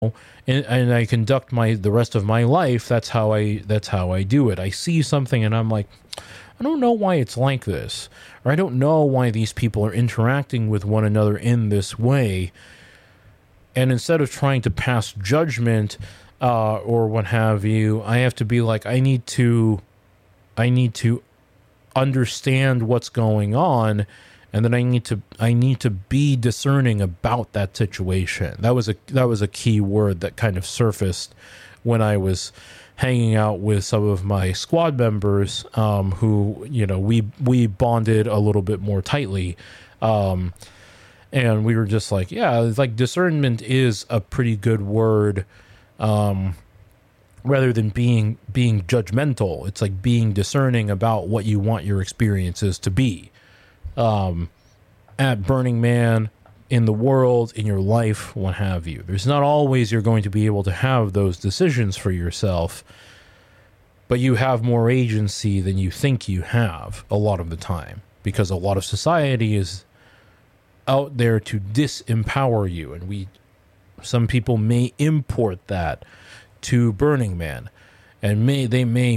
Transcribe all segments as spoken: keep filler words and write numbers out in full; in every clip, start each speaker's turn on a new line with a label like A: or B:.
A: and, and I conduct my the rest of my life. That's how I that's how I do it. I see something and I'm like, I don't know why it's like this, or I don't know why these people are interacting with one another in this way. And instead of trying to pass judgment uh, or what have you, I have to be like, I need to, I need to understand what's going on, and then I need to, I need to be discerning about that situation. That was a that was a key word that kind of surfaced when I was hanging out with some of my squad members, um, who, you know, we we bonded a little bit more tightly. Um, And we were just like, yeah, it's like discernment is a pretty good word, um, rather than being being judgmental. It's like being discerning about what you want your experiences to be. Um, at Burning Man, in the world, in your life, what have you. There's not always you're going to be able to have those decisions for yourself, but you have more agency than you think you have a lot of the time, because a lot of society is out there to disempower you, and we some people may import that to Burning Man, and may they may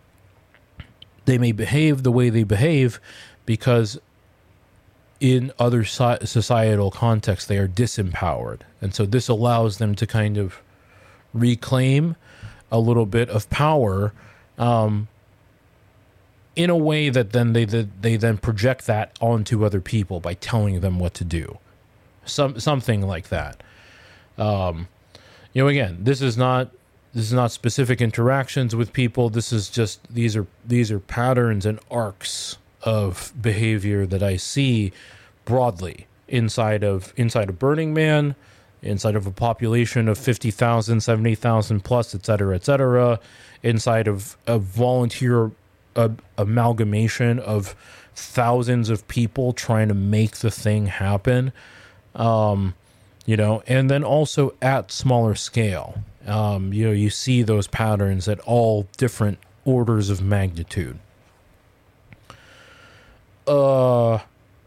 A: they may behave the way they behave because in other so- societal contexts they are disempowered, and so this allows them to kind of reclaim a little bit of power, um, in a way that then they, they they then project that onto other people by telling them what to do, some something like that. Um, you know, again, this is not this is not specific interactions with people. This is just these are these are patterns and arcs of behavior that I see broadly inside of inside of Burning Man, inside of a population of fifty thousand, seventy thousand plus, et cetera, et cetera, inside of a volunteer a amalgamation of thousands of people trying to make the thing happen, um, you know, and then also at smaller scale. Um, you know, you see those patterns at all different orders of magnitude. Uh,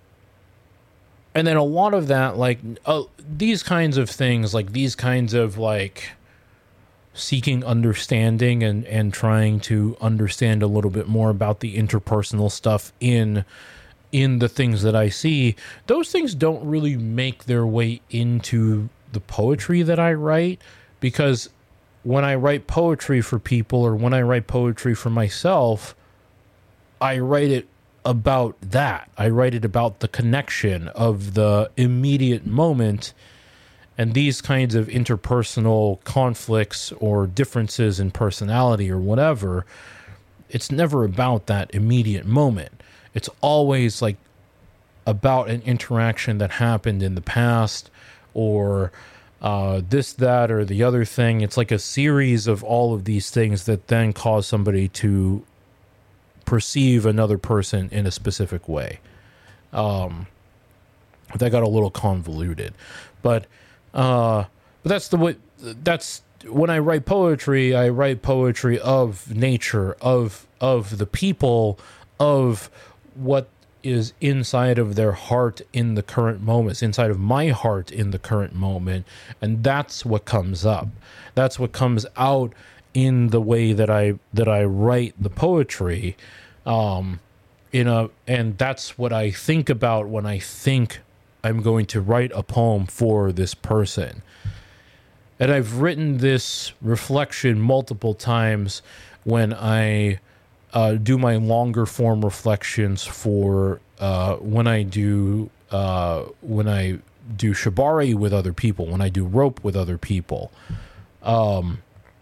A: and then a lot of that, like, uh, these kinds of things, like these kinds of, like, seeking understanding and, and trying to understand a little bit more about the interpersonal stuff in in the things that I see, those things don't really make their way into the poetry that I write, because when I write poetry for people or when I write poetry for myself, I write it about that. I write it about the connection of the immediate moment. And these kinds of interpersonal conflicts or differences in personality or whatever, it's never about that immediate moment. It's always like about an interaction that happened in the past, or uh, this, that, or the other thing. It's like a series of all of these things that then cause somebody to perceive another person in a specific way. Um, that got a little convoluted, but Uh, but that's the way, that's when I write poetry, I write poetry of nature, of, of the people, of what is inside of their heart in the current moments, inside of my heart in the current moment. And that's what comes up. That's what comes out in the way that I, that I write the poetry. Um, in a, and that's what I think about when I think I'm going to write a poem for this person. And I've written this reflection multiple times when I uh, do my longer form reflections for uh, when I do uh, when I do shibari with other people, when I do rope with other people. Um,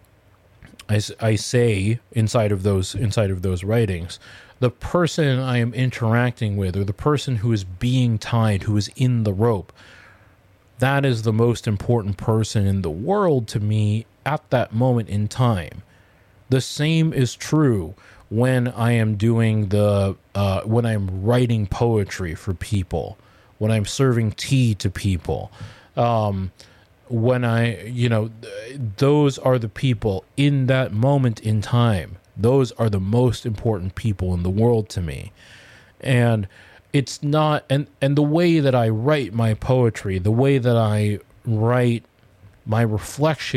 A: I, I say inside of those inside of those writings, the person I am interacting with, or the person who is being tied, who is in the rope, that is the most important person in the world to me at that moment in time. The same is true when I am doing the, uh, when I'm writing poetry for people, when I'm serving tea to people, um, when I, you know, those are the people in that moment in time. Those are the most important people in the world to me. And it's not, and, and the way that I write my poetry, the way that I write my reflection